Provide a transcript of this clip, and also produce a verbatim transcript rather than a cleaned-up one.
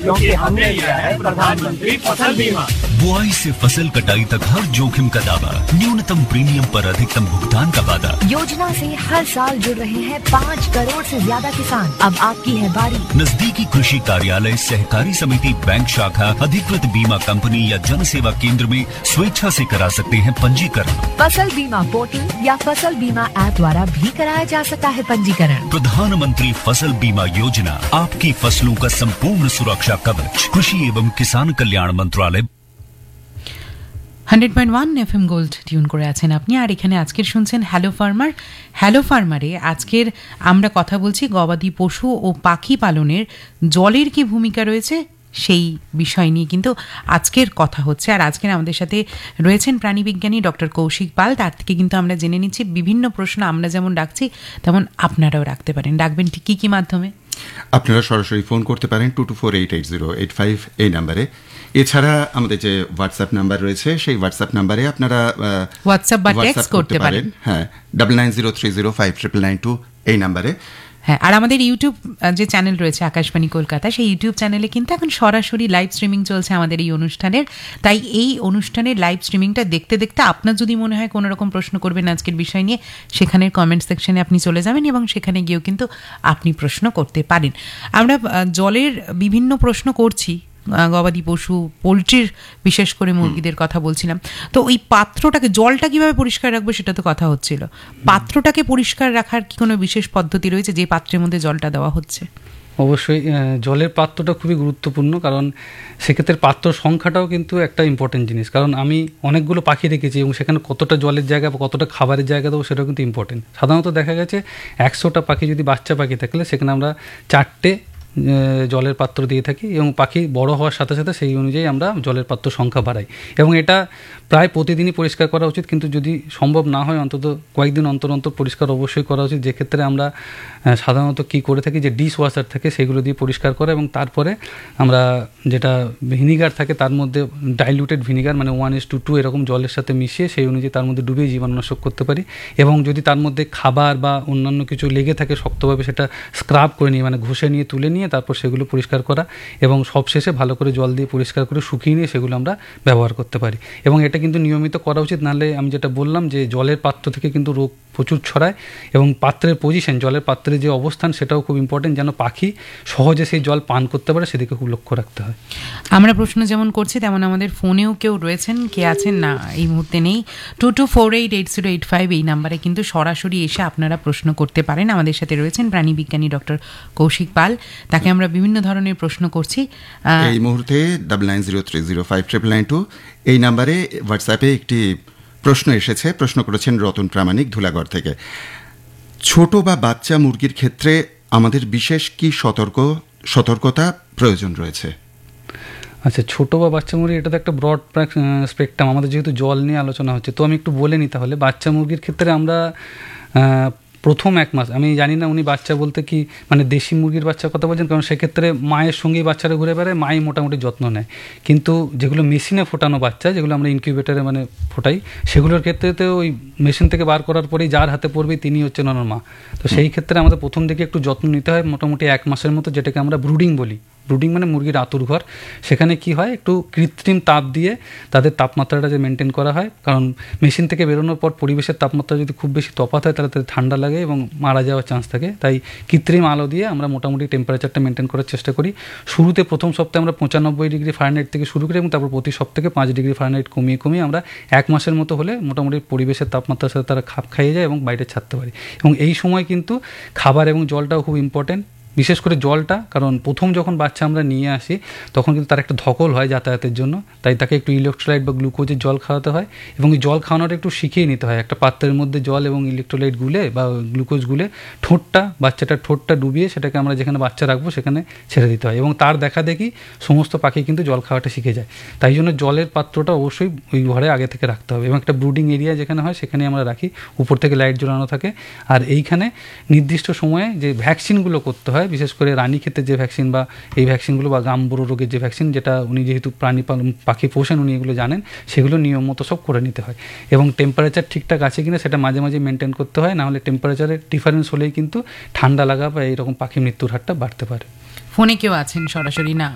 क्योंकि हमने लिया है प्रधानमंत्री फसल बीमा। बुआई से फसल कटाई तक हर जोखिम का दावा, न्यूनतम प्रीमियम पर अधिकतम भुगतान का वादा। योजना से हर साल जुड़ रहे हैं पाँच करोड़ से ज्यादा किसान। अब आपकी है बारी। नजदीकी कृषि कार्यालय, सहकारी समिति, बैंक शाखा, अधिकृत बीमा कंपनी या जन सेवा केंद्र में स्वेच्छा से करा सकते हैं पंजीकरण। फसल बीमा पोर्टल या फसल बीमा ऐप द्वारा भी कराया जा सकता है पंजीकरण। प्रधानमंत्री फसल बीमा योजना, आपकी फसलों का संपूर्ण सुरक्षा कवच। कृषि एवं किसान कल्याण मंत्रालय। Hundred point one F M gold tune করে আছেন আপনি, আর এখানে আজকের শুনছেন হ্যালো ফার্মার। হ্যালো ফার্মারে আজকের আমরা কথা বলছি গবাদি পশু ও পাখি পালনের জলের কি ভূমিকা রয়েছে সেই বিষয় নিয়ে কিন্তু আজকের কথা হচ্ছে। আর আজকের আমাদের সাথে রয়েছেন প্রাণীবিজ্ঞানী ডক্টর কৌশিক পাল। তার থেকে কিন্তু আমরা জেনে নিচ্ছি বিভিন্ন প্রশ্ন আমরা যেমন ডাকছি তেমন আপনারাও রাখতে পারেন। ডাকবেন ঠিক কী কী মাধ্যমে? আপনারা সরাসরি ফোন করতে পারেন two two four eight eight zero eight five এই নাম্বারে। এছাড়া আমাদের যে হোয়াটসঅ্যাপ নাম্বার রয়েছে সেই হোয়াটসঅ্যাপ নাম্বারে আপনারা হোয়াটসঅ্যাপ বা টেক্সট করতে পারেন। হ্যাঁ, double nine zero three zero five triple nine two এই নাম্বারে। হ্যাঁ, আর আমাদের ইউটিউব যে চ্যানেল রয়েছে আকাশবাণী কলকাতা, সেই ইউটিউব চ্যানেলে কিন্তু এখন সরাসরি লাইভ স্ট্রিমিং চলছে আমাদের এই অনুষ্ঠানের। তাই এই অনুষ্ঠানের লাইভ স্ট্রিমিংটা দেখতে দেখতে আপনার যদি মনে হয় কোনো রকম প্রশ্ন করবেন আজকের বিষয় নিয়ে, সেখানের কমেন্ট সেকশনে আপনি চলে যাবেন এবং সেখানে গিয়েও কিন্তু আপনি প্রশ্ন করতে পারেন। আমরা জলের বিভিন্ন প্রশ্ন করছি, গবাদি পশু, পোলট্রির, বিশেষ করে মুরগিদের কথা বলছিলাম। তো ওই পাত্রটাকে, জলটা কিভাবে পরিষ্কার রাখবো সেটা তো কথা হচ্ছিল। পাত্রটাকে পরিষ্কার রাখার কি কোনো বিশেষ পদ্ধতি রয়েছে যে পাত্রের মধ্যে জলটা দেওয়া হচ্ছে? অবশ্যই জলের পাত্রটা খুবই গুরুত্বপূর্ণ, কারণ সেক্ষেত্রে পাত্র সংখ্যাটাও কিন্তু একটা ইম্পর্টেন্ট জিনিস। কারণ আমি অনেকগুলো পাখি দেখেছি এবং সেখানে কতটা জলের জায়গা বা কতটা খাবারের জায়গা দেবো সেটাও কিন্তু ইম্পর্টেন্ট। সাধারণত দেখা গেছে একশোটা পাখি যদি বাচ্চা পাখি থাকলে সেখানে আমরা চারটে জলের পাত্র দিয়ে থাকি এবং পাখি বড় হওয়ার সাথে সাথে সেই অনুযায়ী আমরা জলের পাত্র সংখ্যা বাড়াই এবং এটা প্রায় প্রতিদিনই পরিষ্কার করা উচিত। কিন্তু যদি সম্ভব না হয় অন্তত কয়েকদিন অন্তর অন্তর পরিষ্কার অবশ্যই করা উচিত। যে ক্ষেত্রে আমরা সাধারণত কী করে থাকি, যে ডিশ ওয়াশার থাকে সেগুলো দিয়ে পরিষ্কার করা এবং তারপরে আমরা যেটা ভিনিগার থাকে তার মধ্যে ডাইলুটেড ভিনিগার মানে ওয়ান ইস টু টু এরকম জলের সাথে মিশিয়ে সেই অনুযায়ী তার মধ্যে ডুবিয়ে জীবাণুনাশক করতে পারি। এবং যদি তার মধ্যে খাবার বা অন্যান্য কিছু লেগে থাকে শক্তভাবে, সেটা স্ক্রাব করে নিয়ে মানে ঘষে নিয়ে তুলে নিয়ে তারপর সেগুলো পরিষ্কার করা এবং সবশেষে ভালো করে জল দিয়ে পরিষ্কার করে শুকিয়ে নিয়ে সেগুলো আমরা ব্যবহার করতে পারি। এবং এটা কিন্তু নিয়মিত করা উচিত, নাহলে আমি যেটা বললাম যে জলের পাত্র থেকে কিন্তু রোগ প্রচুর ছড়ায় এবং পাত্রের পজিশন, জলের পাত্রের যে অবস্থান সেটাও খুব ইম্পর্টেন্ট, যেন পাখি সহজে সেই জল পান করতে পারে সেদিকে খুব লক্ষ্য রাখতে হয়। আমরা প্রশ্ন যেমন করছি তেমন আমাদের ফোনেও কেউ রয়েছেন, কে আছেন না এই মুহূর্তে নেই। Two two four eight eight zero eight five এই নাম্বারে কিন্তু সরাসরি এসে আপনারা প্রশ্ন করতে পারেন। আমাদের সাথে রয়েছেন প্রাণীবিজ্ঞানী ডক্টর কৌশিক পাল, তাকে আমরা বিভিন্ন ধরনের প্রশ্ন করছি। এই মুহূর্তে double nine zero three zero five triple nine two এই নাম্বারে হোয়াটসঅ্যাপে একটি প্রশ্ন এসেছে। প্রশ্ন করেছেন রতন প্রামাণিক ধুলাগড় থেকে। ছোট বা বাচ্চা মুরগির ক্ষেত্রে আমাদের বিশেষ কি সতর্ক সতর্কতা প্রয়োজন রয়েছে? আচ্ছা, ছোটো বা বাচ্চা মুরগি, এটা তো একটা ব্রড স্পেকট্রাম। আমাদের যেহেতু জল নিয়ে আলোচনা হচ্ছে, তো আমি একটু বলে নিই তাহলে। বাচ্চা মুরগির ক্ষেত্রে আমরা প্রথম এক মাস, আমি জানি না উনি বাচ্চা বলতে কি মানে দেশি মুরগির বাচ্চার কথা বলছেন, কারণ সেক্ষেত্রে মায়ের সঙ্গেই বাচ্চারা ঘুরে বেড়ায়, মাই মোটামুটি যত্ন নেয়। কিন্তু যেগুলো মেশিনে ফোটানো বাচ্চা, যেগুলো আমরা ইনকিউবেটারে মানে ফোটাই, সেগুলোর ক্ষেত্রে তো ওই মেশিন থেকে বার করার পরেই যার হাতে পড়বে তিনি হচ্ছেন ওনার মা। তো সেই ক্ষেত্রে আমাদের প্রথম দিকে একটু যত্ন নিতে হয়, মোটামুটি এক মাসের মতো, যেটাকে আমরা ব্রুডিং বলি। ব্রুডিং মানে মুরগির আতুর ঘর। সেখানে কি হয়, একটু কৃত্রিম তাপ দিয়ে তাদের তাপমাত্রাটা যে মেনটেন করা হয়, কারণ মেশিন থেকে বেরোনোর পর পরিবেশের তাপমাত্রা যদি খুব বেশি তফাৎ হয় তাহলে তাদের ঠান্ডা লাগে এবং মারা যাওয়ার চান্স থাকে। তাই কৃত্রিম আলো দিয়ে আমরা মোটামুটি টেম্পারেচারটা মেনটেন করার চেষ্টা করি। শুরুতে প্রথম সপ্তাহে আমরা পঁচানব্বই ডিগ্রি ফারেনহাইট থেকে শুরু করি এবং তারপর প্রতি সপ্তাহে পাঁচ ডিগ্রি ফারেনহাইট কমিয়ে কমিয়ে আমরা এক মাসের মতো হলে মোটামুটি পরিবেশের তাপমাত্রার সাথে তারা খাপ খাইয়ে যায় এবং বাইরে ছাড়তে পারি। এবং এই সময় কিন্তু খাবার এবং জলটাও খুব ইম্পর্টেন্ট, বিশেষ করে জলটা, কারণ প্রথম যখন বাচ্চা আমরা নিয়ে আসি তখন কিন্তু তার একটা ধকল হয় যাতায়াতের জন্য, তাই তাকে একটু ইলেকট্রোলাইট বা গ্লুকোজের জল খাওয়াতে হয় এবং এই জল খাওয়ানোটা একটু শিখিয়ে নিতে হয়। একটা পাত্রের মধ্যে জল এবং ইলেকট্রোলাইট গুলে বা গ্লুকোজ গুলে ঠোঁটটা, বাচ্চাটার ঠোঁটটা ডুবিয়ে সেটাকে আমরা যেখানে বাচ্চা রাখবো সেখানে ছেড়ে দিতে হয় এবং তার দেখা দেখি সমস্ত পাখি কিন্তু জল খাওয়াটা শিখে যায়। তাই জন্য জলের পাত্রটা অবশ্যই ওই ঘরে আগে থেকে রাখতে হবে এবং একটা ব্রুডিং এরিয়া যেখানে হয় সেখানে আমরা রাখি, উপর থেকে লাইট জ্বালানো থাকে। আর এইখানে নির্দিষ্ট সময়ে যে ভ্যাকসিনগুলো করতে হয়, বিশেষ করে রানীক্ষেতের যে ভ্যাকসিন বা এই ভ্যাকসিনগুলো বা গাম্বুরো রোগের যে ভ্যাকসিন, যেটা উনি যেহেতু প্রাণী পালন পাখি পোষেন উনি এগুলো জানেন, সেগুলো নিয়ম মতো সব করে নিতে হয় এবং টেম্পারেচার ঠিকঠাক আছে কিনা সেটা মাঝে মাঝে মেনটেন করতে হয়, নাহলে টেম্পারেচারের ডিফারেন্স হলেই কিন্তু ঠান্ডা লাগা বা এইরকম পাখি মৃত্যুর হারটা বাড়তে পারে। ফোনে কেউ আছেন সরাসরি না